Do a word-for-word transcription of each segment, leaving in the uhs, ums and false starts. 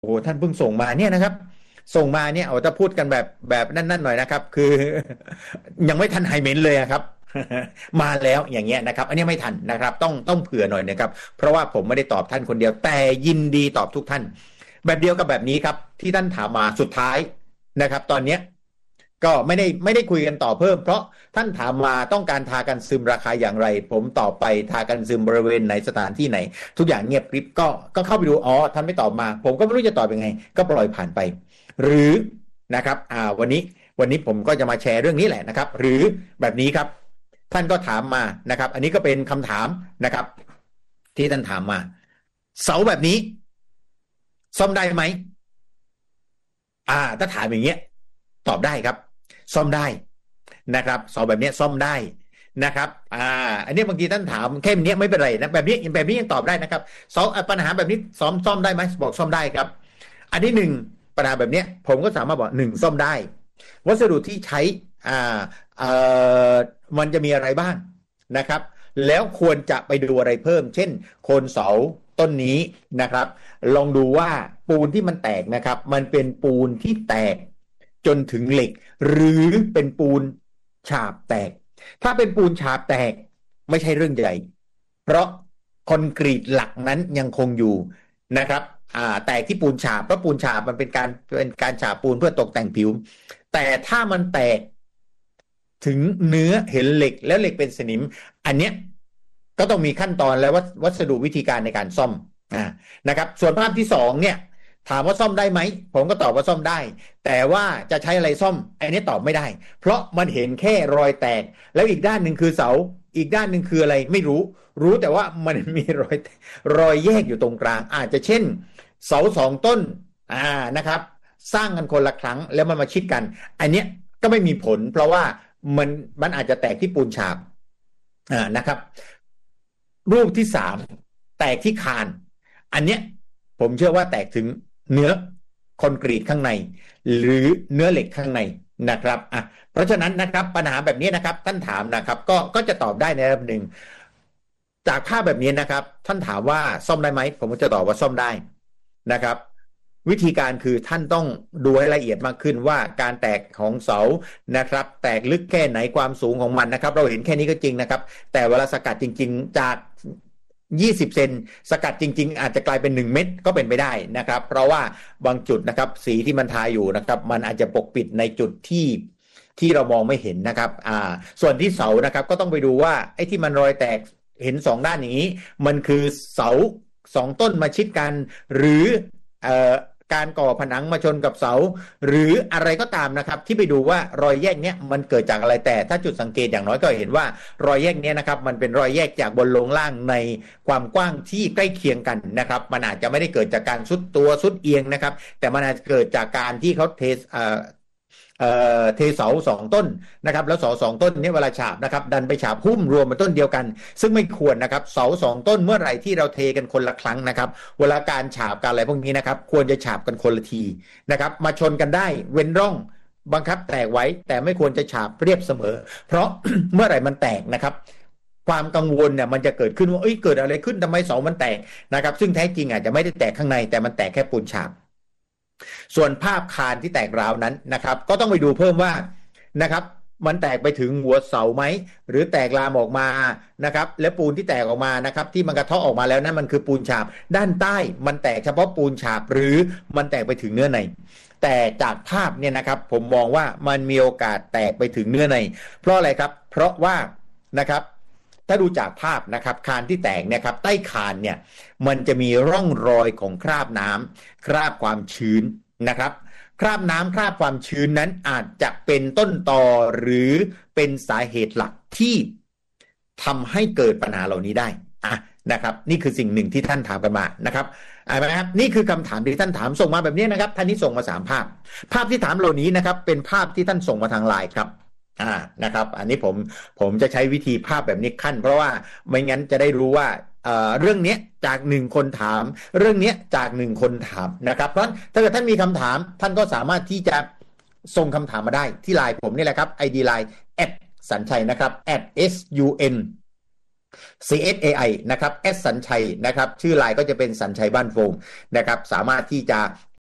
โอ้โหท่านเพิ่งส่งมาเนี่ยนะครับส่งมาเนี่ยเอาถ้าพูดกันแบบแบบนั่นๆหน่อยนะครับคือยังไม่ทันไฮเมนเลยอะครับมาแล้วอย่างเงี้ยนะครับอันนี้ไม่ทันนะครับต้องต้องเผื่อหน่อยนะครับเพราะว่าผมไม่ได้ตอบท่านคนเดียวแต่ยินดีตอบทุกท่านแบบเดียวกับแบบนี้ครับที่ท่านถามมาสุดท้ายนะครับตอนเนี้ยก็ไม่ได้ไม่ได้คุยกันต่อเพิ่มเพราะท่านถามมาต้องการทากันซึมราคาอย่างไรผมตอบไปทากันซึมบริเวณไหนสถานที่ไหนทุกอย่างเงียบกริบก็ก็เข้าไปดูอ๋อท่านไม่ตอบมาผมก็ไม่รู้จะตอบยังไงก็ปล่อยผ่านไปหรือนะครับอ่าวันนี้วันนี้ผมก็จะมาแชร์เรื่องนี้แหละนะครับหรือแบบนี้ครับท่านก็ถามมานะครับอันนี้ก็เป็นคำถามนะครับที่ท่านถามมาเสาแบบนี้ซ่อมได้ไหมอ่าถ้าถามอย่างเงี้ยตอบได้ครับซ่อมได้นะครับเสาแบบนี้ซ่อมได้นะครับอ่าอันนี้บางทีท่านถามแค่นี้ไม่เป็นไรนะแบบนี้แบบนี้ยังตอบได้นะครับเสาปัญหาแบบนี้ซ่อมซ่อมได้ไหมบอกซ่อมได้ครับอันที่หนึ่งปัญหาแบบนี้ผมก็สามารถบอกหนึ่งซ่อมได้วัสดุที่ใช้อ่าเอ่อมันจะมีอะไรบ้างนะครับแล้วควรจะไปดูอะไรเพิ่มเช่นโคนเสาต้นนี้นะครับลองดูว่าปูนที่มันแตกนะครับมันเป็นปูนที่แตกจนถึงเหล็กหรือเป็นปูนฉาบแตกถ้าเป็นปูนฉาบแตกไม่ใช่เรื่องใหญ่เพราะคอนกรีตหลักนั้นยังคงอยู่นะครับอ่าแตกที่ปูนฉาบเพราะปูนฉาบมันเป็นการเป็นการฉาบปูนเพื่อตกแต่งผิวแต่ถ้ามันแตกถึงเนื้อเห็นเหล็กแล้วเหล็กเป็นสนิมอันเนี้ยก็ต้องมีขั้นตอนและวัสดุวิธีการในการซ่อมอ่านะครับส่วนภาพที่สองเนี่ยถามว่าซ่อมได้ไหมผมก็ตอบว่าซ่อมได้แต่ว่าจะใช้อะไรซ่อมอันนี้ตอบไม่ได้เพราะมันเห็นแค่รอยแตกแล้วอีกด้านหนึ่งคือเสาอีกด้านหนึ่งคืออะไรไม่รู้รู้แต่ว่ามันมีรอยรอยแยกอยู่ตรงกลางอาจจะเช่นเสาสองต้นอ่านะครับสร้างกันคนละครั้งแล้วมันมาชิดกันอันเนี้ยก็ไม่มีผลเพราะว่ามันมันอาจจะแตกที่ปูนฉาบอ่านะครับรูปที่สามแตกที่คานอันเนี้ยผมเชื่อว่าแตกถึงเนื้อคอนกรีตข้างในหรือเนื้อเหล็กข้างในนะครับอ่ะเพราะฉะนั้นนะครับปัญหาแบบนี้นะครับท่านถามนะครับก็ก็จะตอบได้ในระดับหนึ่งจากภาพแบบนี้นะครับท่านถามว่าซ่อมได้ไหมผมก็จะตอบว่าซ่อมได้นะครับวิธีการคือท่านต้องดูให้ละเอียดมากขึ้นว่าการแตกของเสานะครับแตกลึกแค่ไหนความสูงของมันนะครับเราเห็นแค่นี้ก็จริงนะครับแต่เวลาสกัดจริงๆจากยี่สิบเซนสกัดจริงๆอาจจะกลายเป็นหนึ่งเม็ดก็เป็นไปได้นะครับเพราะว่าบางจุดนะครับสีที่มันทาอยู่นะครับมันอาจจะปกปิดในจุดที่ที่เรามองไม่เห็นนะครับอ่าส่วนที่เสานะครับก็ต้องไปดูว่าไอ้ที่มันรอยแตกเห็นสองด้านอย่างนี้มันคือเสาสองต้นมาชิดกันหรือเอ่อการก่อผนังมาชนกับเสาหรืออะไรก็ตามนะครับที่ไปดูว่ารอยแยกเนี้ยมันเกิดจากอะไรแต่ถ้าจุดสังเกตอย่างน้อยก็เห็นว่ารอยแยกเนี้ยนะครับมันเป็นรอยแยกจากบนลงล่างในความกว้างที่ใกล้เคียงกันนะครับมันอาจจะไม่ได้เกิดจากการซุดตัวซุดเอียงนะครับแต่มันอาจจะเกิดจากการที่เขาเทเอ่อเอ่อเทเสาสองต้นนะครับแล้วเสาสองต้นนี้เวลาฉาบนะครับดันไปฉาบหุ้มรวมเป็นต้นเดียวกันซึ่งไม่ควรนะครับเสาสองต้นเมื่อไหร่ที่เราเทกันคนละครั้งนะครับเวลาการฉาบการอะไรพวกนี้นะครับควรจะฉาบกันคนละทีนะครับมาชนกันได้เว้นร่องบังคับแตกไว้แต่ไม่ควรจะฉาบเรียบเสมอเพราะ เมื่อไหร่มันแตกนะครับความกังวลเนี่ยมันจะเกิดขึ้นว่าเอ้ยเกิดอะไรขึ้นทำไมเสามันแตกนะครับซึ่งแท้จริงอาจจะไม่ได้แตกข้างในแต่มันแตกแค่ปูนฉาบส่วนภาพคานที่แตกร้าวนั้นนะครับก็ต้องไปดูเพิ่มว่านะครับมันแตกไปถึงหัวเสาไหมหรือแตกลามออกมานะครับและปูนที่แตกออกมานะครับที่มันกระเทาะออกมาแล้วนั่นมันคือปูนฉาบด้านใต้มันแตกเฉพาะปูนฉาบหรือมันแตกไปถึงเนื้อในแต่จากภาพเนี่ยนะครับผมมองว่ามันมีโอกาสแตกไปถึงเนื้อในเพราะอะไรครับเพราะว่านะครับถ้าดูจากภาพนะครับคานที่แตกเนี่ยครับใต้คานเนี่ยมันจะมีร่องรอยของคราบน้ำคราบความชื้นนะครับคราบน้ำคราบความชื้นนั้นอาจจะเป็นต้นตอหรือเป็นสาเหตุหลักที่ทำให้เกิดปัญหาเหล่านี้ได้อ่ะนะครับนี่คือสิ่งหนึ่งที่ท่านถามกันมานะครับอ่านะครับนี่คือคำถามที่ท่านถามส่งมาแบบนี้นะครับท่านนี้ส่งมาสามภาพภาพที่ถามเหล่านี้นะครับเป็นภาพที่ท่านส่งมาทางไลน์ครับอ่านะครับอันนี้ผมผมจะใช้วิธีภาพแบบนี้ขั้นเพราะว่าไม่งั้นจะได้รู้ว่าเอ่อเรื่องนี้จากหนึ่งคนถามเรื่องนี้จากหนึ่งคนถามนะครับเพราะถ้าเกิดท่านมีคำถามท่านก็สามารถที่จะส่งคำถามมาได้ที่ไลน์ผมนี่แหละครับ ไอ ดี ไลน์ แอท สัญชัยนะครับ แอท เอส ยู เอ็น ซี เอส เอ ไอ นะครับ แอท สัญชัยนะครับชื่อไลน์ก็จะเป็นสัญชัยบ้านโฟมนะครับสามารถที่จะ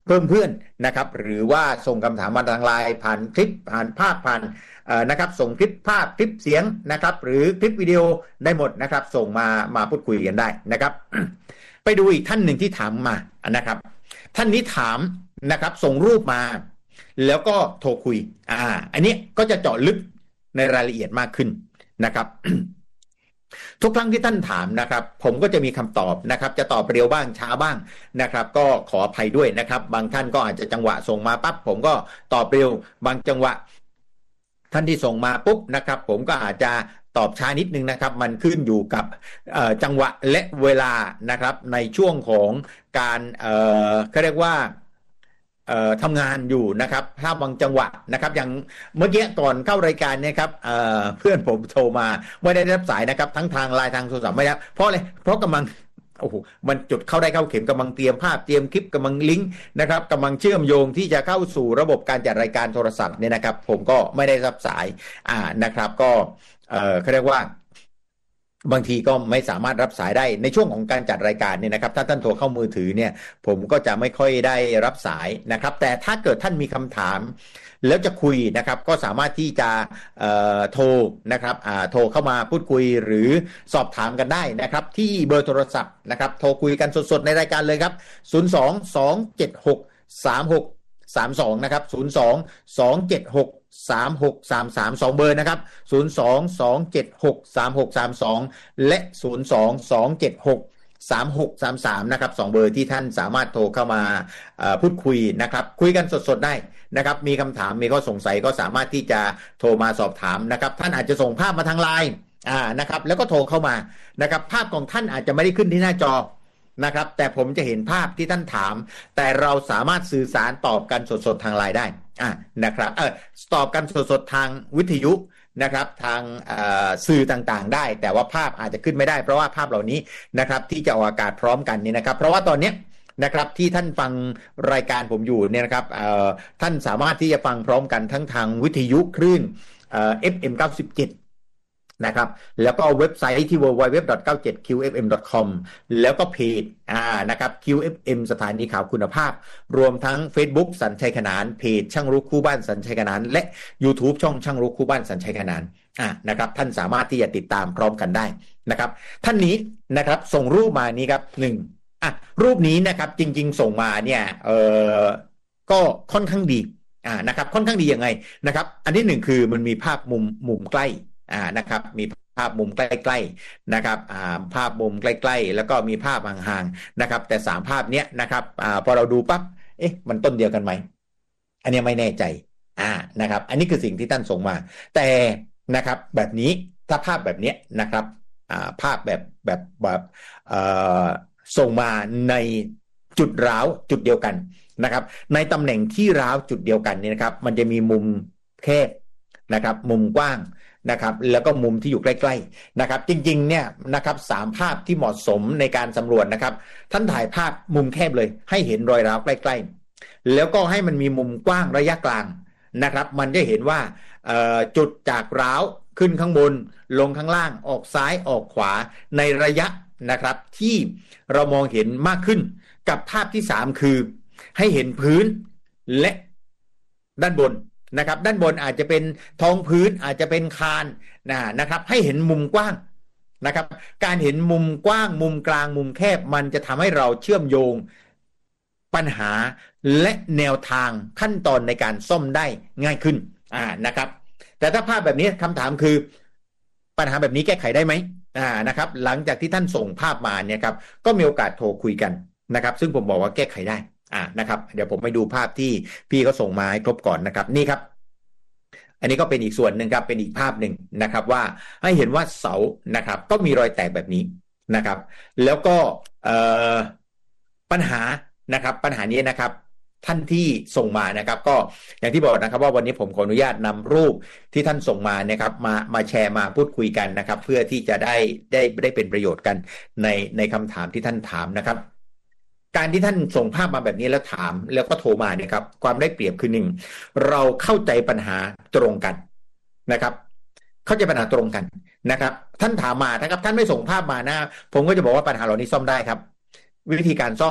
เพิ่มเพื่อนนะครับหรือว่าส่งคำถามมาทางไลน์ผ่านคลิปผ่านภาพผ่านนะครับส่งคลิปภาพคลิปเสียงนะครับหรือคลิปวิดีโอได้หมดนะครับส่งมามาพูดคุยกันได้นะครับ ไปดูอีกท่านหนึ่งที่ถามมานะครับท่านนี้ถามนะครับส่งรูปมาแล้วก็โทรคุยอ่าอันนี้ก็จะเจาะลึกในรายละเอียดมากขึ้นนะครับ ทุกครั้งที่ท่านถามนะครับผมก็จะมีคำตอบนะครับจะตอบเร็วบ้างช้าบ้างนะครับก็ขออภัยด้วยนะครับบางท่านก็อาจจะจังหวะส่งมาปั๊บผมก็ตอบเร็วบางจังหวะท่านที่ส่งมาปุ๊บนะครับผมก็อาจจะตอบช้านิดนึงนะครับมันขึ้นอยู่กับจังหวะและเวลานะครับในช่วงของการเอ่อเขาเรียกว่าเอ่อทำงานอยู่นะครับถ้าบางจังหวะนะครับอย่างเมื่อกี้ก่อนเข้ารายการเนี่ยครับเอ่อเพื่อนผมโทรมาไม่ได้รับสายนะครับทั้งทางไลน์ทางโทรศัพท์ไม่ได้เพราะอะไรเพราะกำลังโอ้โหมันจุดเข้าได้เข้าเข็มกำลังเตรียมภาพเตรียมคลิปกำลังลิงก์นะครับกำลังเชื่อมโยงที่จะเข้าสู่ระบบการจัดรายการโทรศัพท์เนี่ยนะครับผมก็ไม่ได้รับสายอ่านะครับก็เอ่อเขาเรียกว่าบางทีก็ไม่สามารถรับสายได้ในช่วงของการจัดรายการเนี่ยนะครับถ้าท่านโทรเข้ามือถือเนี่ยผมก็จะไม่ค่อยได้รับสายนะครับแต่ถ้าเกิดท่านมีคำถามแล้วจะคุยนะครับก็สามารถที่จะเอ่อโทรนะครับอ่าโทรเข้ามาพูดคุยหรือสอบถามกันได้นะครับที่เบอร์โทรศัพท์นะครับโทรคุยกันสดๆในรายการเลยครับศูนย์ สอง สอง เจ็ด หก สาม หก สาม สองนะครับศูนย์ สอง สอง เจ็ด หก สาม หก สาม สาม สองเบอร์นะครับศูนย์ สอง สอง เจ็ด หก สาม หก สาม สองและศูนย์ สอง สอง เจ็ด หก สาม หก สาม สามนะครับสองเบอร์ที่ท่านสามารถโทรเข้ามาพูดคุยนะครับคุยกันสดๆได้นะครับมีคำถามมีข้อสงสัยก็สามารถที่จะโทรมาสอบถามนะครับท่านอาจจะส่งภาพมาทางไลน์อ่านะครับแล้วก็โทรเข้ามานะครับภาพของท่านอาจจะไม่ได้ขึ้นที่หน้าจอนะครับแต่ผมจะเห็นภาพที่ท่านถามแต่เราสามารถสื่อสารตอบกันสดๆทางไลน์ได้อ่านะครับเออตอบกันสดๆทางวิทยุนะครับทางสื่อต่างๆได้แต่ว่าภาพอาจจะขึ้นไม่ได้เพราะว่าภาพเหล่านี้นะครับที่จะออกอากาศพร้อมกันนี่นะครับเพราะว่าตอนนี้นะครับที่ท่านฟังรายการผมอยู่เนี่ยนะครับท่านสามารถที่จะฟังพร้อมกันทั้งทางวิทยุคลื่น เอฟ เอ็ม เก้าสิบเจ็ดนะครับแล้วก็เว็บไซต์ที่ ดับเบิลยู ดับเบิลยู ดับเบิลยู ดอท เก้าสิบเจ็ด คิว เอฟ เอ็ม ดอท คอม แล้วก็เพจอ่านะครับ คิว เอฟ เอ็ม สถานีข่าวคุณภาพรวมทั้ง Facebook สัญชัยขนานเพจช่างรู้คู่บ้านสัญชัยขนานและ YouTube ช่องช่างรู้คู่บ้านสัญชัยขนานอ่านะครับท่านสามารถที่จะติดตามพร้อมกันได้นะครับท่านนี้นะครับส่งรูปมานี้ครับหนึ่งอ่ะรูปนี้นะครับจริงๆส่งมาเนี่ยเอ่อก็ค่อนข้างดีอ่านะครับค่อนข้างดียังไงนะครับอันที่หนึ่งคือมันมีภาพมุมมุมใกล้อ่านะครับมีภาพมุมใกล้ๆนะครับอ่าภาพมุมใกล้ๆแล้วก็มีภาพห่างๆนะครับแต่สามภาพเนี้ยนะครับอ่าพอเราดูปั๊บเอ๊ะมันต้นเดียวกันไหมอันนี้ไม่แน่ใจอ่านะครับอันนี้คือสิ่งที่ท่านส่งมาแต่นะครับแบบนี้ถ้าภาพแบบนี้นะครับอ่าภาพแบบแบบแบบเอ่อส่งมาในจุดร้าวจุดเดียวกันนะครับในตำแหน่งที่ร้าวจุดเดียวกันนี่นะครับมันจะมีมุมแคบนะครับมุมกว้างนะครับแล้วก็มุมที่อยู่ใกล้ๆนะครับจริงๆเนี่ยนะครับสามภาพที่เหมาะสมในการสำรวจนะครับท่านถ่ายภาพมุมแคบเลยให้เห็นรอยร้าวใกล้ๆแล้วก็ให้มันมีมุมกว้างระยะกลางนะครับมันจะเห็นว่าจุดจากร้าวขึ้นข้างบนลงข้างล่างออกซ้ายออกขวาในระยะนะครับที่เรามองเห็นมากขึ้นกับภาพที่สามคือให้เห็นพื้นและด้านบนนะครับด้านบนอาจจะเป็นท้องพื้นอาจจะเป็นคานนะนะครับให้เห็นมุมกว้างนะครับการเห็นมุมกว้างมุมกลางมุมแคบมันจะทำให้เราเชื่อมโยงปัญหาและแนวทางขั้นตอนในการซ่อมได้ง่ายขึ้นอ่านะครับแต่ถ้าภาพแบบนี้คำถามคือปัญหาแบบนี้แก้ไขได้ไหมอ่านะครับหลังจากที่ท่านส่งภาพมาเนี่ยครับก็มีโอกาสโทรคุยกันนะครับซึ่งผมบอกว่าแก้ไขได้อ่านะครับเดี๋ยวผมไปดูภาพที่พี่เขาส่งมาให้ครบก่อนนะครับนี่ครับอันนี้ก็เป็นอีกส่วนหนึ่งครับเป็นอีกภาพหนึ่งนะครับว่าให้เห็นว่าเสานะครับก็มีรอยแตกแบบนี้นะครับแล้วก็เอ่อปัญหานะครับปัญหานี้นะครับท่านที่ส่งมานะครับก็อย่างที่บอกนะครับว่าวันนี้ผมขออนุญาตนำรูปที่ท่านส่งมานะครับมามาแชร์มาพูดคุยกันนะครับเพื่อที่จะได้ได้ได้เป็นประโยชน์กันในในคำถามที่ท่านถามนะครับการที่ท่านส่งภาพมาแบบนี้แล้วถามแล้วก็โทรมาเนี่ยครับความได้เปรียบคือหนึ่งเราเข้าใจปัญหาตรงกันนะครับเข้าใจปัญหาตรงกันนะครับท่านถามมานะครับท่านไม่ส่งภาพมานะผมก็จะบอกว่าปัญหาเหล่านี้ซ่อมได้ครับวิธีการซ่อม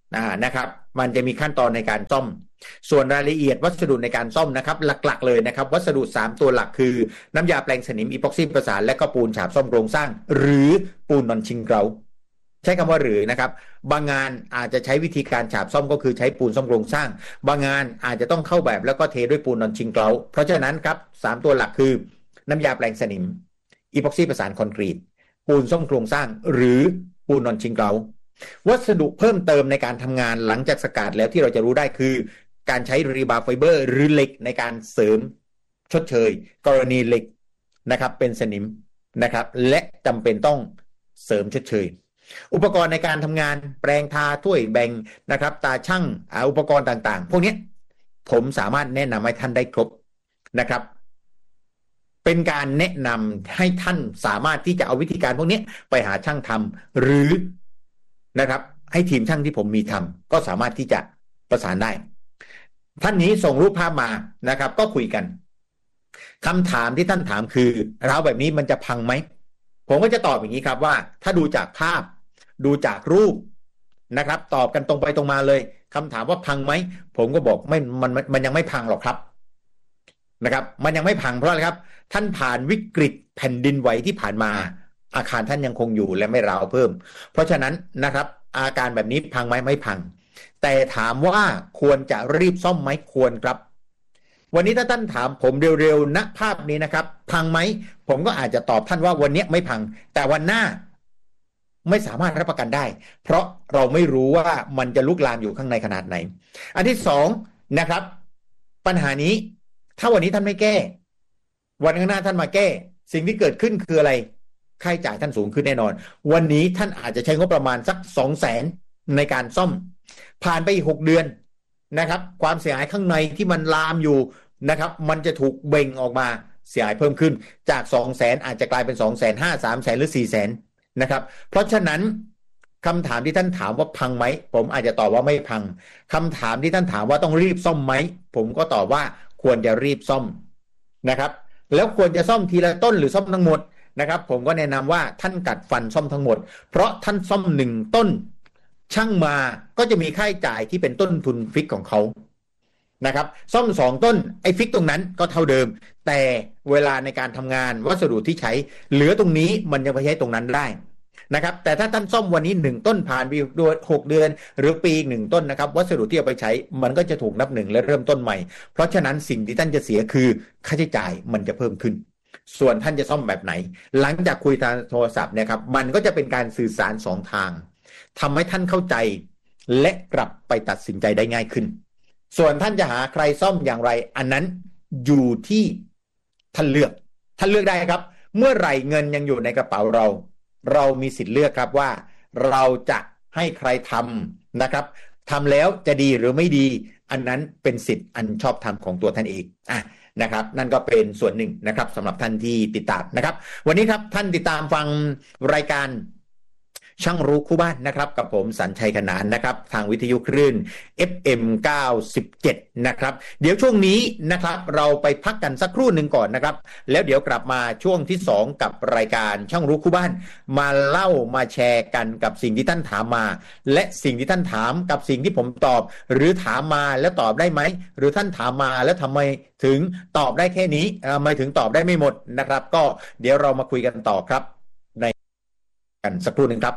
อ่านะครับมันจะมีขั้นตอนในการซ่อมส่วนรายละเอียดวัสดุในการซ่อมนะครับหลักๆเลยนะครับวัสดุสามตัวหลักคือน้ำยาแปรงสนิมอีพ็อกซี่ประสานและก็ปูนฉาบซ่อมโครงสร้างหรือปูนนอนชิงเกลาใช้คำว่าหรือนะครับบางงานอาจจะใช้วิธีการฉาบซ่อมก็คือใช้ปูนซ่อมโครงสร้างบางงานอาจจะต้องเข้าแบบแล้วก็เทด้วยปูนนอนชิงเกลาเพราะฉะนั้นครับสามตัวหลักคือน้ำยาแปรงสนิมอีพ็อกซี่ประสานคอนกรีตปูนซ่อมโครงสร้างหรือปูนนอนชิงเกลาวัสดุเพิ่มเติมในการทำงานหลังจากสกัดแล้วที่เราจะรู้ได้คือการใช้รีบาร์ไฟเบอร์หรือเหล็กในการเสริมชดเชยกรณีเหล็กนะครับเป็นสนิมนะครับและจำเป็นต้องเสริมชดเชยอุปกรณ์ในการทำงานแปรงทาถ้วยแบ่งนะครับตาช่างอุปกรณ์ต่างๆพวกนี้ผมสามารถแนะนำให้ท่านได้ครบนะครับเป็นการแนะนำให้ท่านสามารถที่จะเอาวิธีการพวกนี้ไปหาช่างทำหรือนะครับให้ทีมช่างที่ผมมีทำก็สามารถที่จะประสานได้ท่านนี้ส่งรูปภาพมานะครับก็คุยกันคำถามที่ท่านถามคือราวแบบนี้มันจะพังไหมผมก็จะตอบอย่างนี้ครับว่าถ้าดูจากภาพดูจากรูปนะครับตอบกันตรงไปตรงมาเลยคำถามว่าพังไหมผมก็บอกไม่มันมันยังไม่พังหรอกครับนะครับมันยังไม่พังเพราะอะไรครับท่านผ่านวิกฤตแผ่นดินไหวที่ผ่านมาอาคารท่านยังคงอยู่และไม่ร้าวเพิ่มเพราะฉะนั้นนะครับอาการแบบนี้พังไหมไม่พังแต่ถามว่าควรจะรีบซ่อมไหมควรครับวันนี้ถ้าท่านถามผมเร็วๆณภาพนี้นะครับพังไหมผมก็อาจจะตอบท่านว่าวันนี้ไม่พังแต่วันหน้าไม่สามารถรับประกันได้เพราะเราไม่รู้ว่ามันจะลุกลามอยู่ข้างในขนาดไหนอันที่สองนะครับปัญหานี้ถ้าวันนี้ท่านไม่แก้วันข้างหน้าท่านมาแก้สิ่งที่เกิดขึ้นคืออะไรค่าใช้จ่ายท่านสูงขึ้นแน่นอนวันนี้ท่านอาจจะใช้งบประมาณสักสองแสนในการซ่อมผ่านไปอีกหกเดือนนะครับความเสียหายข้างในที่มันลามอยู่นะครับมันจะถูกเบ่งออกมาเสียหายเพิ่มขึ้นจากสองแสนอาจจะกลายเป็นสองแสนห้า สามแสนหรือสี่แสนนะครับเพราะฉะนั้นคำถามที่ท่านถามว่าพังไหมผมอาจจะตอบว่าไม่พังคำถามที่ท่านถามว่าต้องรีบซ่อมไหมผมก็ตอบว่าควรจะรีบซ่อมนะครับแล้วควรจะซ่อมทีละต้นหรือซ่อมทั้งหมดนะครับผมก็แนะนำว่าท่านกัดฟันซ่อมทั้งหมดเพราะท่านซ่อมหนึ่งต้นช่างมาก็จะมีค่าใช้จ่ายที่เป็นต้นทุนฟิกของเขานะครับซ่อมสองต้นไอ้ฟิกตรงนั้นก็เท่าเดิมแต่เวลาในการทำงานวัสดุที่ใช้เหลือตรงนี้มันยังไปใช้ตรงนั้นได้นะครับแต่ถ้าท่านซ่อมวันนี้หนึ่งต้นผ่านไปหกเดือนหรือปีหนึ่งต้นนะครับวัสดุที่เอาไปใช้มันก็จะถูกนับหนึ่งและเริ่มต้นใหม่เพราะฉะนั้นสิ่งที่ท่านจะเสียคือค่าใช้จ่ายมันจะเพิ่มขึ้นส่วนท่านจะซ่อมแบบไหนหลังจากคุยทางโทรศัพท์เนี่ยครับมันก็จะเป็นการสื่อสารสองทางทำให้ท่านเข้าใจและกลับไปตัดสินใจได้ง่ายขึ้นส่วนท่านจะหาใครซ่อมอย่างไรอันนั้นอยู่ที่ท่านเลือกท่านเลือกได้ครับเมื่อไหร่เงินยังอยู่ในกระเป๋าเราเรามีสิทธิ์เลือกครับว่าเราจะให้ใครทำนะครับทำแล้วจะดีหรือไม่ดีอันนั้นเป็นสิทธิ์อันชอบธรรมของตัวท่านเองอ่ะนะครับนั่นก็เป็นส่วนหนึ่งนะครับสำหรับท่านที่ติดตามนะครับวันนี้ครับท่านติดตามฟังรายการช่างรู้คู่บ้านนะครับกับผมสัญชัยขนานนะครับทางวิทยุคลื่น เอฟ เอ็ม เก้าสิบเจ็ด นะครับเดี๋ยวช่วงนี้นะครับเราไปพักกันสักครู่หนึ่งก่อนนะครับแล้วเดี๋ยวกลับมาช่วงที่สองกับรายการช่างรู้คู่บ้านมาเล่ามาแชร์กันกับสิ่งที่ท่านถามมาและสิ่งที่ท่านถามกับสิ่งที่ผมตอบหรือถามมาแล้วตอบได้ไหมหรือท่านถามมาแล้วทำไมถึงตอบได้แค่นี้ทำไมถึงตอบได้ไม่หมดนะครับก็เดี๋ยวเรามาคุยกันต่อครับในกันสักครู่หนึ่งครับ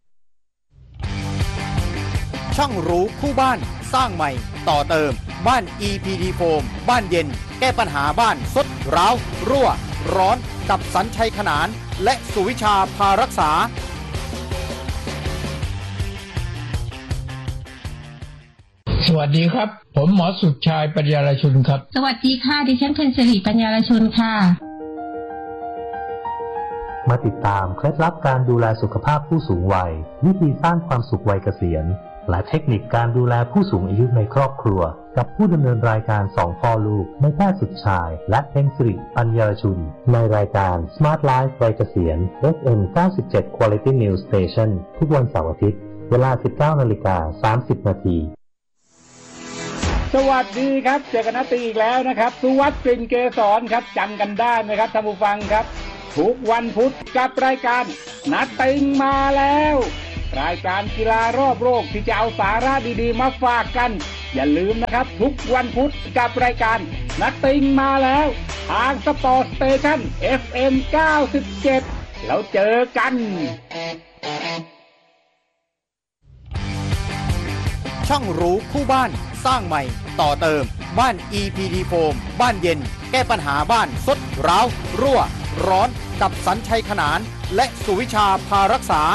ช่างรู้คู่บ้านสร้างใหม่ต่อเติมบ้าน อี พี ดี Foam บ้านเย็นแก้ปัญหาบ้านทรุดร้าวรั่วร้อนกับสัญชัยขนานและสุวิชาพารักษาสวัสดีครับผมหมอสุดชายปัญญาลชุนครับสวัสดีค่ะดิฉันเพ็ญศิริปัญญาลชุนค่ะมาติดตามเคล็ดลับการดูแลสุขภาพผู้สูงวัยวิธีสร้างความสุขวัยเกษียณและเทคนิคการดูแลผู้สูงอายุในครอบครัวกับผู้ดำเนินรายการสองพ่อลูกนายแพทย์สุดชายและเพ็ญศิริปัญญาลชุนในรายการ Smart Life วัยเกษียณ เอฟ เอ็ม เก้าสิบเจ็ด Quality News Station ทุกวันเสาร์อาทิตย์เวลา สิบเก้านาฬิกาสามสิบนาทีสวัสดีครับเจอกันนัดตีอีกแล้วนะครับสุวัฒน์กลิ่นเกษรครับจำกันได้ไหมครับท่านผู้ฟังครับทุกวันพุธกับรายการนัดติงมาแล้วรายการกีฬารอบโลกที่จะเอาสาระดีๆมาฝากกันอย่าลืมนะครับทุกวันพุธกับรายการนักติงมาแล้วทางสปอร์ตสเตชัน เอฟ เอ็ม เก้าสิบเจ็ดแล้วเจอกันช่างรู้คู่บ้านสร้างใหม่ต่อเติมบ้าน อี พี ดี Foam บ้านเย็นแก้ปัญหาบ้านทรุดร้าวรั่วร้อนกับสัญชัยขนานและสุวิชาพารักษา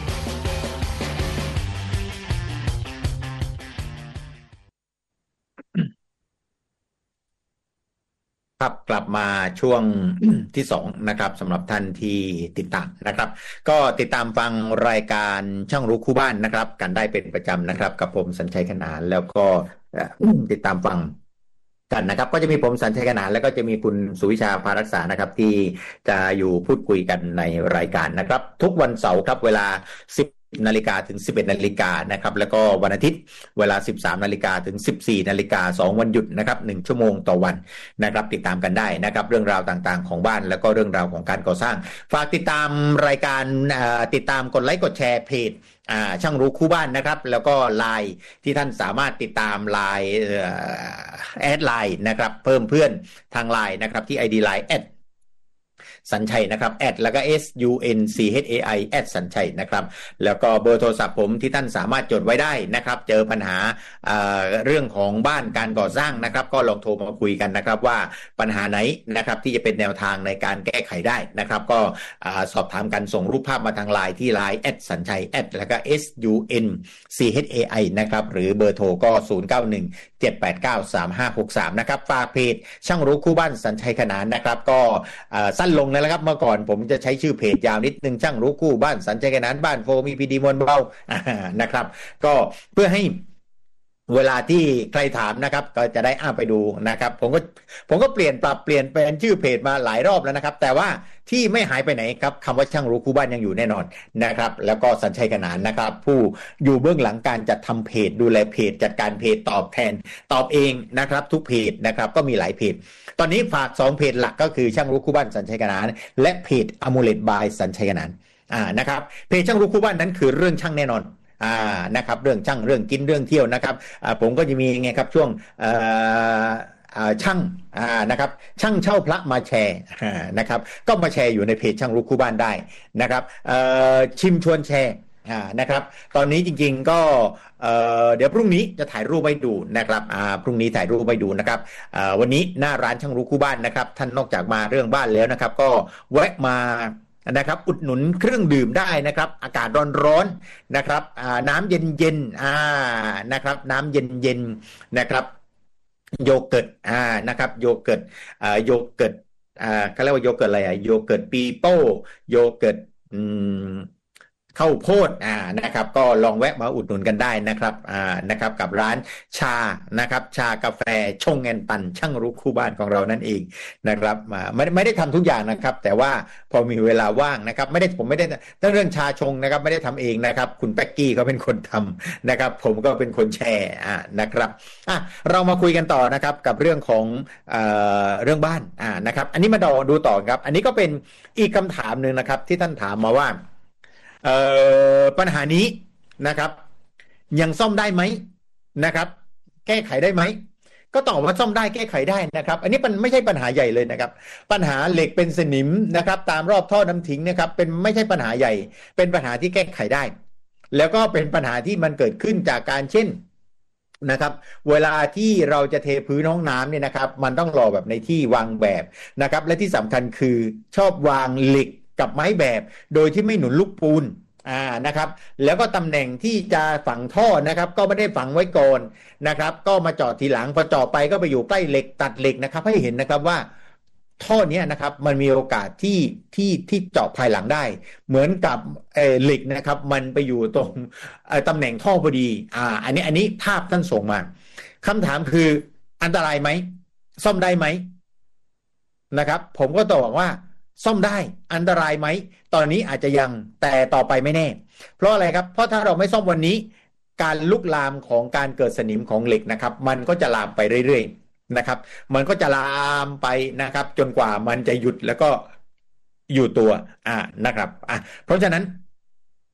ครับกลับมาช่วง ที่สองนะครับสำหรับท่านที่ติดตามนะครับก็ติดตามฟังรายการช่างรู้คู่บ้านนะครับกันได้เป็นประจำนะครับกับผมสัญชัยขนานแล้วก็ติดตามฟังกันนะครับก็จะมีผมสัญชัยขนานแล้วก็จะมีคุณสุวิชาพารักษานะครับที่จะอยู่พูดคุยกันในรายการนะครับทุกวันเสาร์ครับเวลาสิบนาฬิกาถึงสิบเอ็ดนาฬิกานะครับแล้วก็วันอาทิตย์เวลาสิบสามนาฬิกาถึงสิบสี่นาฬิกาสองวันหยุดนะครับหนึ่งชั่วโมงต่อวันนะครับติดตามกันได้นะครับเรื่องราวต่างๆของบ้านแล้วก็เรื่องราวของการก่อสร้างฝากติดตามรายการติดตามกดไลค์กดแชร์เพจช่างรู้คู่บ้านนะครับแล้วก็ไลน์ที่ท่านสามารถติดตามไลน์แอดไลน์นะครับเพิ่มเพื่อนทางไลน์นะครับที่ ไอ ดี ไลน์ แอดสัญชัยนะครับแอดแล้วก็ S U N C H A I แอดสัญชัยนะครับแล้วก็เบอร์โทรศัพท์ผมที่ท่านสามารถจดไว้ได้นะครับเจอปัญหา เอ่อ เรื่องของบ้านการก่อสร้างนะครับก็ลองโทรมาคุยกันนะครับว่าปัญหาไหนนะครับที่จะเป็นแนวทางในการแก้ไขได้นะครับก็สอบถามกันส่งรูปภาพมาทางไลน์ที่ไลน์แอดสัญชัยแอดแล้วก็ S U N C H A I นะครับหรือเบอร์โทรก็ศูนย์ เก้า หนึ่ง เจ็ด แปด เก้า สาม ห้า หก สามนะครับฝากเพจช่างรู้คู่บ้านสัญชัยขนานนะครับก็สั้นลงแล้วครับเมื่อก่อนผมจะใช้ชื่อเพจยาวนิดนึงช่างรู้คู่บ้านสัญชัยขนานบ้านโฟมีพีดีมวลเบานะครับก็เพื่อให้เวลาที่ใครถามนะครับก็จะได้อ้าไปดูนะครับผมก็ผมก็เปลี่ยนปรับเปลี่ยนเป็นชื่อเพจมาหลายรอบแล้วนะครับแต่ว่าที่ไม่หายไปไหนครับคำว่าช่างรู้คู่บ้านยังอยู่แน่นอนนะครับแล้วก็สัญชัยขนานนะครับผู้อยู่เบื้องหลังการจัดทำเพจดูแลเพจจัดการเพจตอบแทนตอบเองนะครับทุกเพจนะครับก็มีหลายเพจตอนนี้ฝากสองเพจหลักก็คือช่างรู้คู่บ้านสัญชัยขนานและเพจอมูเลตบายสัญชัยขนานอ่านะครับเพจช่างรู้คู่บ้านนั้นคือเรื่องช่างแน่นอนอ่านะครับเรื่องช่างเรื่องกินเรื่องเที่ยวนะครับอ่าผมก็จะมีไงครับช่วงเอ่ออ่าช่างอ่านะครับช่างเช่าพระมาแชร์นะครับก็มาแชร์อยู่ในเพจช่างรู้คู่บ้านได้นะครับเอ่อชิมชวนแชร์อ่านะครับตอนนี้จริงๆก็เอ่อเดี๋ยวพรุ่งนี้จะถ่ายรูปไว้ดูนะครับอ่าพรุ่งนี้ถ่ายรูปไว้ดูนะครับอ่าวันนี้หน้าร้านช่างรู้คู่บ้านนะครับท่านนอกจากมาเรื่องบ้านแล้วนะครับก็แวะมานะครับอุดหนุนเครื่องดื่มได้นะครับอากาศร้อนๆนะครับอ่าน้ำเย็นๆอ่านะครับน้ำเย็นๆนะครับโยเกิร์ตอ่านะครับโยเกิร์ตอ่าโยเกิร์ตอ่าเขาเรียกว่าโยเกิร์ตอะไรอ่ะโยเกิร์ตปีโป้โยเกิร์ตอืมข้าวโพดอ่านะครับก็ลองแวะมาอุดหนุนกันได้นะครับอ่านะครับกับร้านชานะครับชากาแฟชงแอนตันช่างรู้คู่บ้านของเรานั่นเองนะครับอ่าไม่ไม่ได้ทำทุกอย่างนะครับแต่ว่าพอมีเวลาว่างนะครับไม่ได้ผมไม่ได้ตั้งเรื่องชาชงนะครับไม่ได้ทำเองนะครับคุณแป๊กกี้เขาเป็นคนทำนะครับผมก็เป็นคนแชร์อ่านะครับอ่ะเรามาคุยกันต่อนะครับกับเรื่องของเอ่อเรื่องบ้านอ่านะครับอันนี้มาดูดูต่อครับอันนี้ก็เป็นอีกคำถามหนึ่งนะครับที่ท่านถามมาว่าเอ่อปัญหานี้นะครับยังซ่อมได้ไหมนะครับแก้ไขได้ไหมก็ตอบว่าซ่อมได้แก้ไขได้นะครับอันนี้มันไม่ใช่ปัญหาใหญ่เลยนะครับปัญหาเหล็กเป็นสนิมนะครับตามรอบท่อน้ำทิ้งนะครับเป็นไม่ใช่ปัญหาใหญ่เป็นปัญหาที่แก้ไขได้แล้วก็เป็นปัญหาที่มันเกิดขึ้นจากการเช่นนะครับเวลาที่เราจะเทพื้นห้องน้ำเนี่ยนะครับมันต้องรอแบบในที่วางแบบนะครับและที่สำคัญคือชอบวางเหล็กกับไม้แบบโดยที่ไม่หนุนลูกปูนอ่านะครับแล้วก็ตำแหน่งที่จะฝังท่อนะครับก็ไม่ได้ฝังไว้ก่อนนะครับก็มาเจาะทีหลังพอเจาะไปก็ไปอยู่ใกล้เหล็กตัดเหล็กนะครับให้เห็นนะครับว่าท่อนี้นะครับมันมีโอกาสที่ที่ที่เจาะภายหลังได้เหมือนกับเอ่อเหล็กนะครับมันไปอยู่ตรงเอ่อตำแหน่งท่อพอดีอ่าอันนี้อันนี้ภาพท่านส่งมาคำถามคืออันตรายไหมซ่อมได้ไหมนะครับผมก็ตอบว่าซ่อมได้อันตรายไหมตอนนี้อาจจะยังแต่ต่อไปไม่แน่เพราะอะไรครับเพราะถ้าเราไม่ซ่อมวันนี้การลุกลามของการเกิดสนิมของเหล็กนะครับมันก็จะลามไปเรื่อยๆนะครับมันก็จะลามไปนะครับจนกว่ามันจะหยุดแล้วก็อยู่ตัวอ่านะครับอ่ะเพราะฉะนั้น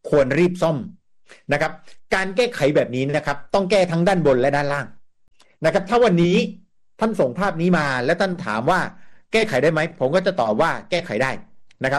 ควรรีบซ่อมนะครับการแก้ไขแบบนี้นะครับต้องแก้ทั้งด้านบนและด้านล่างนะครับถ้าวันนี้ท่านส่งภาพนี้มาแล้วท่านถามว่าแก้ไขได้ไหมผมก็จะตอบว่าแก้ไขได้นะครับ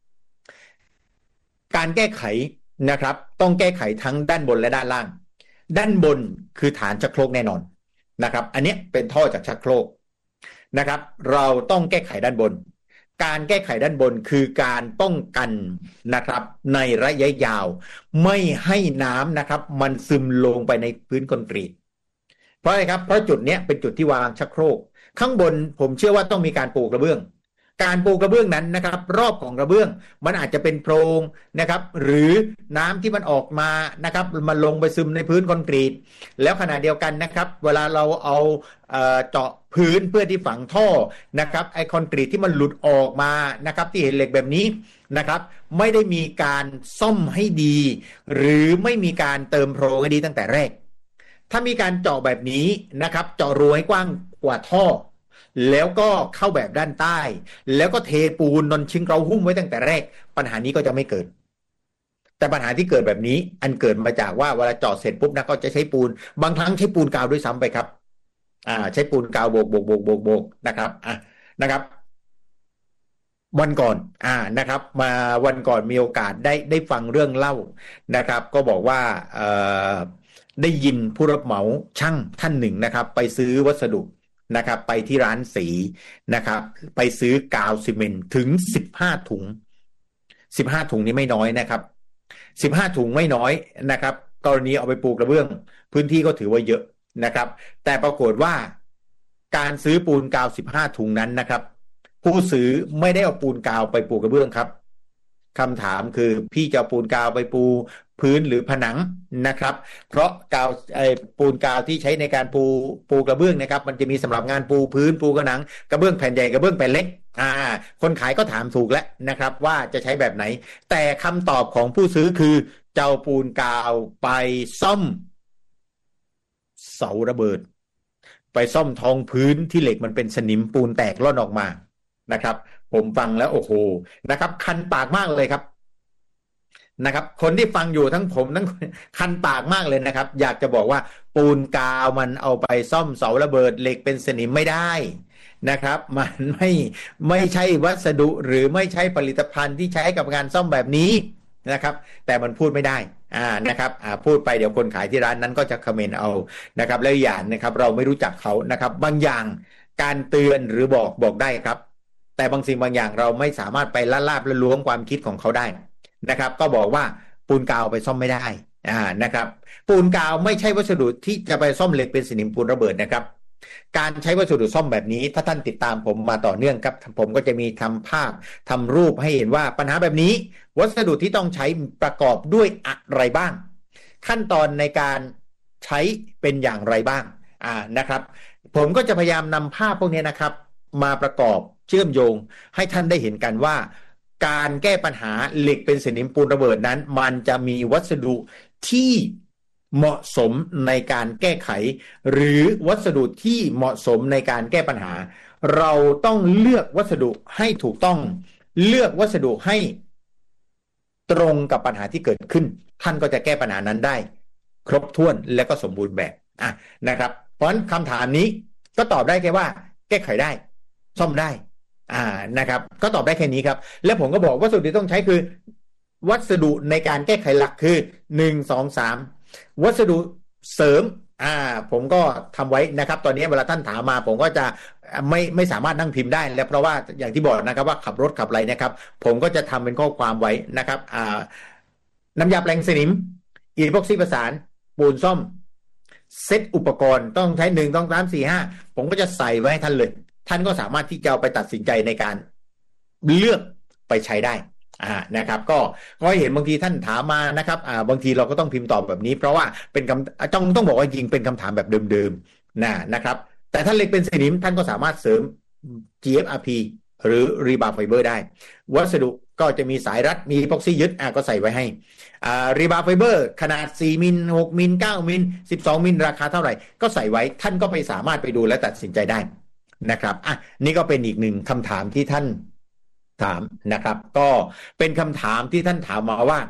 การแก้ไขนะครับต้องแก้ไขทั้งด้านบนและด้านล่างด้านบนคือฐานชักโครกแน่นอนนะครับอันนี้เป็นท่อจากชักโครกนะครับเราต้องแก้ไขด้านบนการแก้ไขด้านบนคือการป้องกันนะครับในระยะยาวไม่ให้น้ำนะครับมันซึมลงไปในพื้นคอนกรีตเพราะอะไรครับเพราะจุดนี้เป็นจุดที่วางชักโครกข้างบนผมเชื่อว่าต้องมีการปูกระเบื้องการปูกระเบื้องนั้นนะครับรอบของกระเบื้องมันอาจจะเป็นโพรงนะครับหรือน้ำที่มันออกมานะครับมันลงไปซึมในพื้นคอนกรีตแล้วขณะเดียวกันนะครับเวลาเราเอาเอ่อเจาะพื้นเพื่อที่ฝังท่อนะครับไอคอนกรีตที่มันหลุดออกมานะครับที่เห็นเหล็กแบบนี้นะครับไม่ได้มีการซ่อมให้ดีหรือไม่มีการเติมโพรงให้ดีตั้งแต่แรกถ้ามีการเจาะแบบนี้นะครับเจาะรูให้กว้างกว่าท่อแล้วก็เข้าแบบด้านใต้แล้วก็เทปูนนอนชิงเราหุ้มไว้ตั้งแต่แรกปัญหานี้ก็จะไม่เกิดแต่ปัญหาที่เกิดแบบนี้อันเกิดมาจากว่าเวลาเจาะเสร็จปุ๊บนะก็จะใช้ปูนบางครั้งใช้ปูนกาวด้วยซ้ำไปครับอ่าใช้ปูนกาวโบกโบกโบกโบกโบกนะครับอ่ะนะครับวันก่อนอ่านะครับมาวันก่อนมีโอกาสได้ได้ฟังเรื่องเล่านะครับก็บอกว่าเอ่อได้ยินผู้รับเหมาช่างท่านหนึ่งนะครับไปซื้อวัสดุนะครับไปที่ร้านสีนะครับไปซื้อกาวซีเมนต์ถึงสิบห้าถุงสิบห้าถุงนี้ไม่น้อยนะครับสิบห้าถุงไม่น้อยนะครับกรณีเอาไปปูกระเบื้องพื้นที่ก็ถือว่าเยอะนะครับแต่ปรากฏว่าการซื้อปูนกาวสิบห้าถุงนั้นนะครับผู้ซื้อไม่ได้เอาปูนกาวไปปูกระเบื้องครับคำถามคือพี่จะปูนกาวไปปูพื้นหรือผนังนะครับเพราะกาวไอ้ปูนกาวที่ใช้ในการปูปูกระเบื้องนะครับมันจะมีสำหรับงานปูพื้นปูกระหนังกระเบื้องแผ่นใหญ่กระเบื้องแผ่นเล็กอ่าคนขายก็ถามถูกแล้วนะครับว่าจะใช้แบบไหนแต่คำตอบของผู้ซื้อคือเจ้าปูนกาวไปซ่อมเสาระเบิดไปซ่อมท้องพื้นที่เหล็กมันเป็นสนิมปูนแตกร่อนออกมานะครับผมฟังแล้วโอ้โหนะครับคันปากมากเลยครับนะครับคนที่ฟังอยู่ทั้งผมทั้งคันปากมากเลยนะครับอยากจะบอกว่าปูนกาวมันเอาไปซ่อมเสาระเบิดเหล็กเป็นสนิมไม่ได้นะครับมันไม่ไม่ใช่วัสดุหรือไม่ใช่ผลิตภัณฑ์ที่ใช้กับการซ่อมแบบนี้นะครับแต่มันพูดไม่ได้อ่านะครับอ่าพูดไปเดี๋ยวคนขายที่ร้านนั้นก็จะคอมเมนต์เอานะครับแล้วอย่างนะครับเราไม่รู้จักเขานะครับบางอย่างการเตือนหรือบอกบอกได้ครับแต่บางสิ่งบางอย่างเราไม่สามารถไปละลาบละล้วงความคิดของเขาได้นะครับก็บอกว่าปูนกาวไปซ่อมไม่ได้อ่านะครับปูนกาวไม่ใช่วัสดุที่จะไปซ่อมเหล็กเป็นสนิมปูนระเบิดนะครับการใช้วัสดุซ่อมแบบนี้ถ้าท่านติดตามผมมาต่อเนื่องครับผมก็จะมีทำภาพทำรูปให้เห็นว่าปัญหาแบบนี้วัสดุที่ต้องใช้ประกอบด้วยอะไรบ้างขั้นตอนในการใช้เป็นอย่างไรบ้างอ่านะครับผมก็จะพยายามนำภาพพวกนี้นะครับมาประกอบเชื่อมโยงให้ท่านได้เห็นกันว่าการแก้ปัญหาเหล็กเป็นสนิมปูนระเบิดนั้นมันจะมีวัสดุที่เหมาะสมในการแก้ไขหรือวัสดุที่เหมาะสมในการแก้ปัญหาเราต้องเลือกวัสดุให้ถูกต้องเลือกวัสดุให้ตรงกับปัญหาที่เกิดขึ้นท่านก็จะแก้ปัญหานั้นได้ครบถ้วนและก็สมบูรณ์แบบอ่ะนะครับเพราะฉะนั้นคำถามนี้ก็ตอบได้แค่ว่าแก้ไขได้ซ่อมได้อ่านะครับก็ตอบได้แค่นี้ครับและผมก็บอกวัสดุที่ต้องใช้คือวัสดุในการแก้ไขหลักคือหนึ่ง สอง สามวัสดุเสริมอ่าผมก็ทำไว้นะครับตอนนี้เวลาท่านถามมาผมก็จะไม่ไม่สามารถนั่งพิมพ์ได้แล้วเพราะว่าอย่างที่บอกนะครับว่าขับรถขับอะไรนะครับผมก็จะทำเป็นข้อความไว้นะครับอ่าน้ำยาแปลงสนิมอีพ็อกซี่ประสานปูนซ่อมเซตอุปกรณ์ต้องใช้หนึ่งต้องสามสี่ห้าผมก็จะใส่ไว้ให้ท่านเลยท่านก็สามารถที่จะเอาไปตัดสินใจในการเลือกไปใช้ได้อ่านะครับก็ก็เห็นบางทีท่านถามมานะครับอ่าบางทีเราก็ต้องพิมพ์ตอบแบบนี้เพราะว่าเป็นคำต้องต้องบอกว่าจริงเป็นคำถามแบบเดิมๆนะนะครับแต่ถ้าเหล็กเป็นสนิมท่านก็สามารถเสริม จี เอฟ อาร์ พี หรือ Rebar Fiber ได้วัสดุก็จะมีสายรัดมีอีพ็อกซี่ยึดอ่าก็ใส่ไว้ให้อ่า Rebar Fiber ขนาดสี่มิลหกมิลเก้ามิลสิบสองมิลราคาเท่าไหร่ก็ใส่ไว้ท่านก็ไปสามารถไปดูและตัดสินใจได้นะครับอ่ะนี่ก็เป็นอีกหนึ่งคำถามที่ท่านถามนะครับก็เป็นคำถามที่ท่านถามมาว่า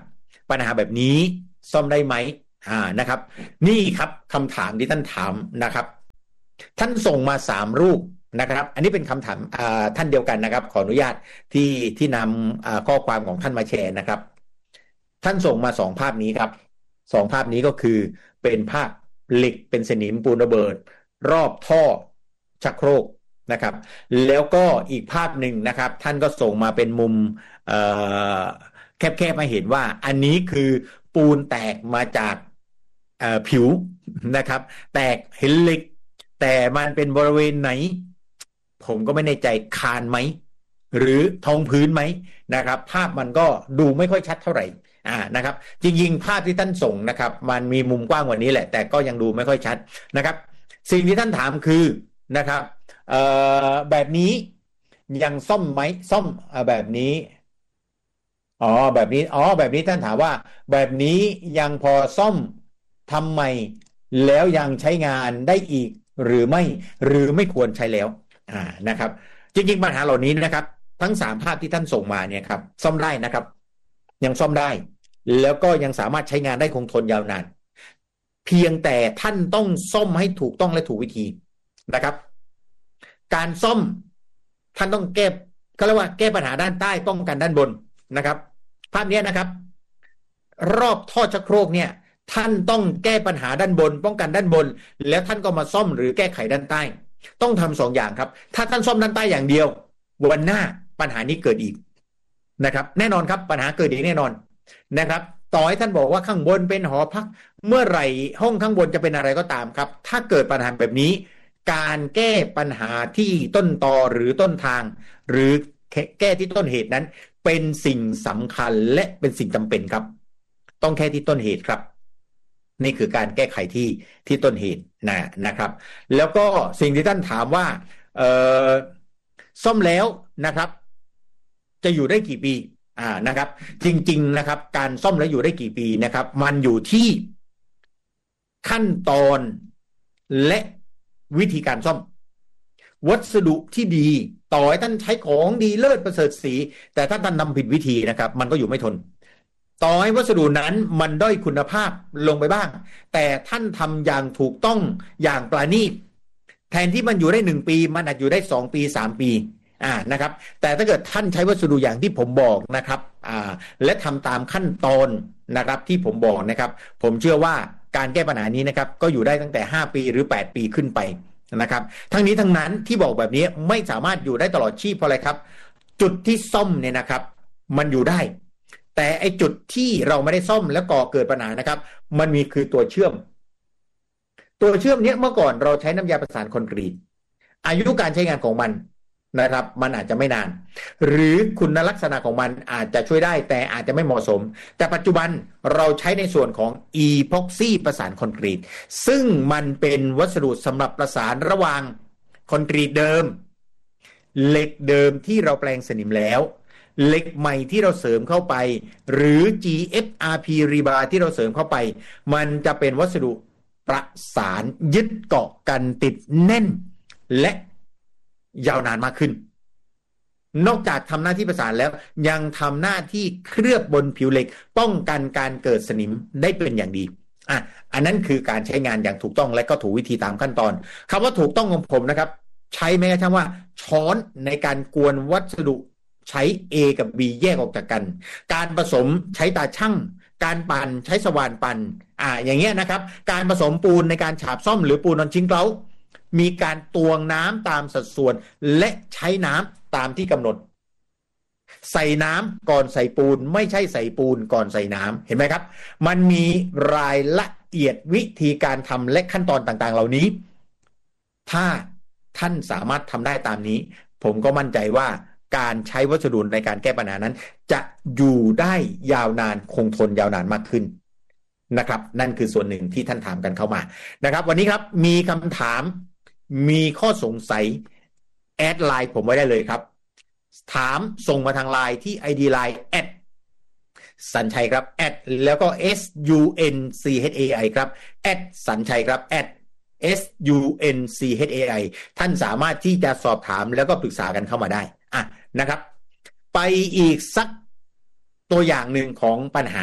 ปัญหาแบบนี้ซ่อมได้ไหมอ่านะครับนี่ครับคำถามที่ท่านถามนะครับท่านส่งมาสามรูปนะครับอันนี้เป็นคำถามท่านเดียวกันนะครับขออนุญาตที่ที่นำข้อความของท่านมาแชร์นะครับท่านส่งมาสองภาพนี้ครับสองภาพนี้ก็คือเป็นภาพเหล็กเป็นสนิมปูนระเบิดรอบท่อชักโครกนะครับแล้วก็อีกภาพหนึ่งนะครับท่านก็ส่งมาเป็นมุมแคบๆมาเห็นว่าอันนี้คือปูนแตกมาจากผิวนะครับแตกเห็นเหล็กแต่มันเป็นบริเวณไหนผมก็ไม่แน่ใจคานไหมหรือท้องพื้นไหมนะครับภาพมันก็ดูไม่ค่อยชัดเท่าไหร่อ่านะครับจริงๆภาพที่ท่านส่งนะครับมันมีมุมกว้างกว่านี้แหละแต่ก็ยังดูไม่ค่อยชัดนะครับสิ่งที่ท่านถามคือนะครับเอ่อแบบนี้ยังซ่อมไหมซ่อมแบบนี้อ๋อแบบนี้อ๋อแบบนี้ท่านถามว่าแบบนี้ยังพอซ่อมทำไมแล้วยังใช้งานได้อีกหรือไม่หรือไม่ควรใช้แล้วอ่านะครับจริงๆปัญหาเหล่านี้นะครับทั้งสามภาพที่ท่านส่งมาเนี่ยครับซ่อมได้นะครับยังซ่อมได้แล้วก็ยังสามารถใช้งานได้คงทนยาวนานเพียงแต่ท่านต้องซ่อมให้ถูกต้องและถูกวิธีนะครับการซ่อมท่านต้องแก้เขาเรียกว่าแก้ปัญหาด้านใต้ป้องกันด้านบนนะครับภาพนี้นะครับรอบท่อชักโครกเนี่ยท่านต้องแก้ปัญหาด้านบนป้องกันด้านบนแล้วท่านก็มาซ่อมหรือแก้ไขด้านใต้ต้องทำสองอย่างครับถ้าท่านซ่อมด้านใต้อย่างเดียววันหน้าปัญหานี้เกิดอีกนะครับแน่นอนครับปัญหาเกิดอีกแน่นอนนะครับต่อให้ท่านบอกว่าข้างบนเป็นหอพักเมื่อไหร่ห้องข้างบนจะเป็นอะไรก็ตามครับถ้าเกิดปัญหาแบบนี้การแก้ปัญหาที่ต้นตอหรือต้นทางหรือแก้ที่ต้นเหตุนั้นเป็นสิ่งสำคัญและเป็นสิ่งจำเป็นครับต้องแก้ที่ต้นเหตุครับนี่คือการแก้ไขที่ที่ต้นเหตุนะนะครับแล้วก็สิ่งที่ท่านถามว่าเอ่อซ่อมแล้วนะครับจะอยู่ได้กี่ปีอ่านะครับจริงๆนะครับการซ่อมแล้วอยู่ได้กี่ปีนะครับมันอยู่ที่ขั้นตอนและวิธีการซ่อมวัสดุที่ดีต่อให้ท่านใช้ของดีเลิศประเสริฐสีแต่ถ้าท่านนำผิดวิธีนะครับมันก็อยู่ไม่ทนต่อให้วัสดุนั้นมันด้อยคุณภาพลงไปบ้างแต่ท่านทำอย่างถูกต้องอย่างประณีตแทนที่มันอยู่ได้หนึ่งปีมันอาจอยู่ได้สองปีสามปีอ่านะครับแต่ถ้าเกิดท่านใช้วัสดุอย่างที่ผมบอกนะครับอ่าและทำตามขั้นตอนนะครับที่ผมบอกนะครับผมเชื่อว่าการแก้ปัญหานี้นะครับก็อยู่ได้ตั้งแต่ห้าปีหรือแปดปีขึ้นไปนะครับทั้งนี้ทั้งนั้นที่บอกแบบนี้ไม่สามารถอยู่ได้ตลอดชีพเพราะอะไรครับจุดที่ซ่อมเนี่ยนะครับมันอยู่ได้แต่ไอจุดที่เราไม่ได้ซ่อมแล้วก่อเกิดปัญหานะครับมันมีคือตัวเชื่อมตัวเชื่อมเนี้ยเมื่อก่อนเราใช้น้ำยาประสานคอนกรีตอายุการใช้งานของมันนะครับมันอาจจะไม่นานหรือคุณลักษณะของมันอาจจะช่วยได้แต่อาจจะไม่เหมาะสมแต่ปัจจุบันเราใช้ในส่วนของอีพ็อกซี่ประสานคอนกรีตซึ่งมันเป็นวัสดุสำหรับประสานระหว่างคอนกรีตเดิมเหล็กเดิมที่เราแปลงสนิมแล้วเหล็กใหม่ที่เราเสริมเข้าไปหรือ จี เอฟ อาร์ พี Rebar ที่เราเสริมเข้าไปมันจะเป็นวัสดุประสานยึดเกาะกันติดแน่นและยาวนานมากขึ้นนอกจากทำหน้าที่ประสานแล้วยังทำหน้าที่เคลือบบนผิวเหล็กป้องกันการเกิดสนิมได้เป็นอย่างดีอ่ะอันนั้นคือการใช้งานอย่างถูกต้องและก็ถูกวิธีตามขั้นตอนคำว่าถูกต้องของผมนะครับใช้แม้กระทั่งว่าช้อนในการกวนวัสดุใช้ A กับ B แยกออกจากกันการผสมใช้ตาชั่งการปั่นใช้สว่านปั่นอ่าอย่างเงี้ยนะครับการผสมปูนในการฉาบซ่อมหรือปูนนอนชิ้นเกลามีการตวงน้ำตามสัดส่วนและใช้น้ำตามที่กำหนดใส่น้ำก่อนใส่ปูนไม่ใช่ใส่ปูนก่อนใส่น้ำเห็นไหมครับมันมีรายละเอียดวิธีการทำและขั้นตอนต่างๆเหล่านี้ถ้าท่านสามารถทำได้ตามนี้ผมก็มั่นใจว่าการใช้วัสดุในการแก้ปัญหานั้นจะอยู่ได้ยาวนานคงทนยาวนานมากขึ้นนะครับนั่นคือส่วนหนึ่งที่ท่านถามกันเข้ามานะครับวันนี้ครับมีคำถามมีข้อสงสัยแอดไลน์ผมไว้ได้เลยครับถามส่งมาทางไลน์ที่ ไอ ดี ไลน์ แอด สัญชัยครับแอดแล้วก็ S U N C H A I ครับแอดสัญชัยครับแอด S U N C H A I ท่านสามารถที่จะสอบถามแล้วก็ปรึกษากันเข้ามาได้อ่ะนะครับไปอีกสักตัวอย่างหนึ่งของปัญหา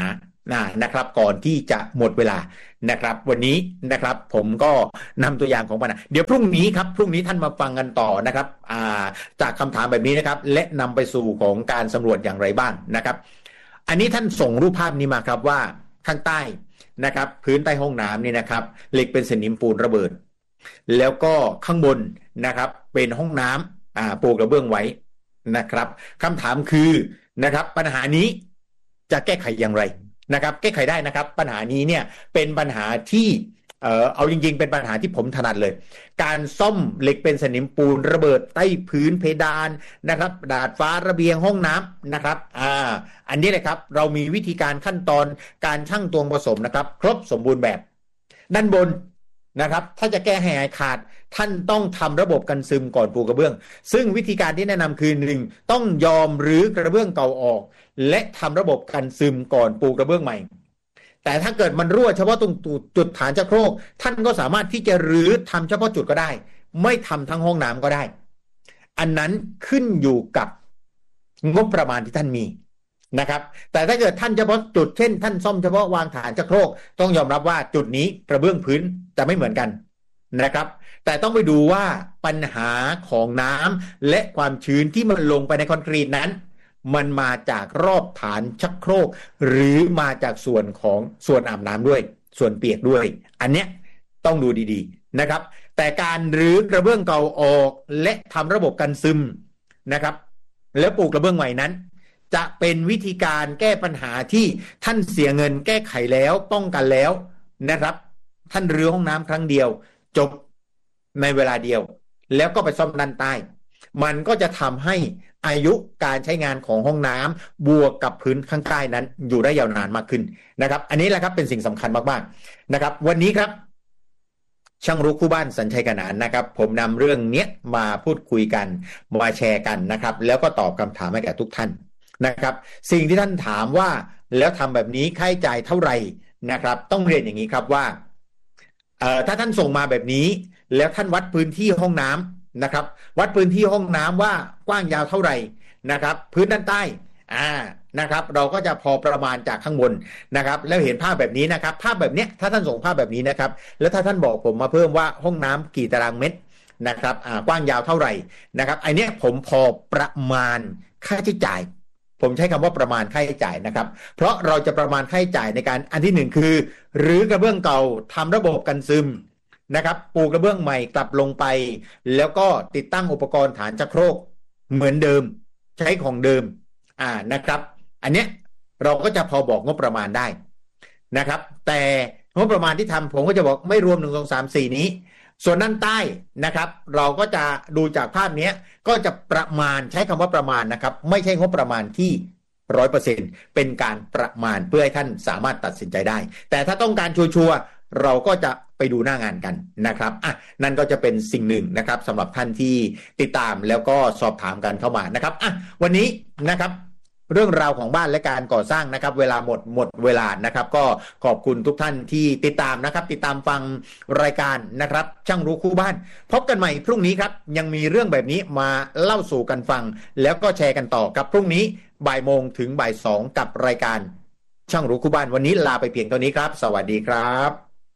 นะนะครับก่อนที่จะหมดเวลานะครับวันนี้นะครับผมก็นำตัวอย่างของปัญหาเดี๋ยวพรุ่งนี้ครับพรุ่งนี้ท่านมาฟังกันต่อนะครับอ่าจากคำถามแบบนี้นะครับและนำไปสู่ของการสำรวจอย่างไรบ้างนะครับอันนี้ท่านส่งรูปภาพนี้มาครับว่าข้างใต้นะครับพื้นใต้ห้องน้ำนี่นะครับเหล็กเป็นสนิมปูนระเบิดแล้วก็ข้างบนนะครับเป็นห้องน้ำอ่าปูกระเบื้องไว้นะครับคำถามคือนะครับปัญหานี้จะแก้ไขอย่างไรนะครับแก้ไขได้นะครับปัญหานี้เนี่ยเป็นปัญหาที่เอ่อเอาจริงๆเป็นปัญหาที่ผมถนัดเลยการซ่อมเหล็กเป็นสนิมปูนระเบิดใต้พื้นเพดานนะครับดาดฟ้าระเบียงห้องน้ำนะครับอ่าอันนี้เลยครับเรามีวิธีการขั้นตอนการชั่งตวงผสมนะครับครบสมบูรณ์แบบด้านบนนะครับถ้าจะแก้ให้หายขาดท่านต้องทำระบบกันซึมก่อนปูกระเบื้องซึ่งวิธีการที่แนะนำคือหนึ่งต้องยอมรื้อกระเบื้องเก่าออกและทำระบบกันซึมก่อนปูกระเบื้องใหม่แต่ถ้าเกิดมันรั่วเฉพาะตรงจุดฐานชักโครกท่านก็สามารถที่จะรื้อทำเฉพาะจุดก็ได้ไม่ทำทั้งห้องน้ำก็ได้อันนั้นขึ้นอยู่กับงบประมาณที่ท่านมีนะครับแต่ถ้าเกิดท่านเฉพาะจุดเช่นท่านซ่อมเฉพาะวางฐานชักโครกต้องยอมรับว่าจุดนี้กระเบื้องพื้นจะไม่เหมือนกันนะครับแต่ต้องไปดูว่าปัญหาของน้ำและความชื้นที่มันลงไปในคอนกรีตนั้นมันมาจากรอบฐานชักโครกหรือมาจากส่วนของส่วนอาบน้ำด้วยส่วนเปียกด้วยอันเนี้ยต้องดูดีๆนะครับแต่การรื้อกระเบื้องเก่าออกและทำระบบกันซึมนะครับแล้วปลูกกระเบื้องใหม่นั้นจะเป็นวิธีการแก้ปัญหาที่ท่านเสียเงินแก้ไขแล้วป้องกันแล้วนะครับท่านรื้อห้องน้ำครั้งเดียวจบในเวลาเดียวแล้วก็ไปซ่อมด้านใต้มันก็จะทำให้อายุการใช้งานของห้องน้ำบวกกับพื้นข้างใต้นั้นอยู่ได้ยาวนานมากขึ้นนะครับอันนี้แหละครับเป็นสิ่งสำคัญมากๆนะครับวันนี้ครับช่างรู้คู่บ้านสัญชัยกนานนะครับผมนำเรื่องนี้มาพูดคุยกันมาแชร์กันนะครับแล้วก็ตอบคำถามให้แก่ทุกท่านนะครับสิ่งที่ท่านถามว่าแล้วทำแบบนี้ค่าใช้จ่ายเท่าไหร่นะครับต้องเรียนอย่างนี้ครับว่าเอ่อถ้าท่านส่งมาแบบนี้แล้วท่านวัดพื้นที่ห้องน้ำนะครับวัดพื้นที่ห้องน้ำว่ากว้างยาวเท่าไหร่นะครับพื้นด้านใต้อ่านะครับเราก็จะพอประมาณจากข้างบนนะครับแล้วเห็นภาพแบบนี้นะครับภาพแบบนี้ถ้าท่านส่งภาพแบบนี้นะครับแล้วถ้าท่านบอกผมมาเพิ่มว่าห้องน้ำกี่ตารางเมตรนะครับอ่ากว้างยาวเท่าไหร่นะครับไอเนี้ยผมพอประมาณค่าใช้จ่ายผมใช้คำว่าประมาณค่าใช้จ่ายนะครับเพราะเราจะประมาณค่าใช้จ่ายในการอันที่หนึ่งคือรื้อกระเบื้องเก่าทำระบบกันซึมนะครับปูกระเบื้องใหม่กลับลงไปแล้วก็ติดตั้งอุปกรณ์ฐานชักโครกเหมือนเดิมใช้ของเดิมอ่านะครับอันเนี้ยเราก็จะพอบอกงบประมาณได้นะครับแต่งบประมาณที่ทำผมก็จะบอกไม่รวมหนึ่ง สอง สาม สี่นี้ส่วนด้านใต้นะครับเราก็จะดูจากภาพนี้ก็จะประมาณใช้คำว่าประมาณนะครับไม่ใช่งบประมาณที่ ร้อยเปอร์เซ็นต์ เป็นการประมาณเพื่อให้ท่านสามารถตัดสินใจได้แต่ถ้าต้องการชัวร์ๆเราก็จะไปดูหน้างานกันนะครับอ่ะนั่นก็จะเป็นสิ่งหนึ่งนะครับสำหรับท่านที่ติดตามแล้วก็สอบถามกันเข้ามานะครับอ่ะวันนี้นะครับเรื่องราวของบ้านและการก่อสร้างนะครับเวลาหมดหมดเวลานะครับก็ขอบคุณทุกท่านที่ติดตามนะครับติดตามฟังรายการนะครับช่างรู้คู่บ้านพบกันใหม่พรุ่งนี้ครับยังมีเรื่องแบบนี้มาเล่าสู่กันฟังแล้วก็แชร์กันต่อกับพรุ่งนี้บ่ายโมงถึงบ่ายสองกับรายการช่างรู้คู่บ้านวันนี้ลาไปเพียงเท่านี้ครับสวัสดีครับ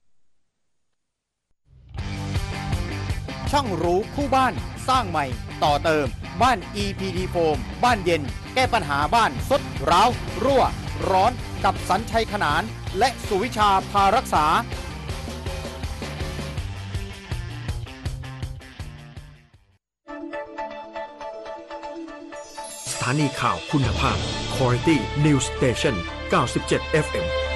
ช่างรู้คู่บ้านสร้างใหม่ต่อเติมบ้าน อี พี ดี Foam บ้านเย็นแก้ปัญหาบ้านซดร้าวรั่วร้อนกับสัญชัยขนานและสุวิชาพารักษาสถานีข่าวคุณภาพ Quality News Station เก้าสิบเจ็ด เอฟ เอ็ม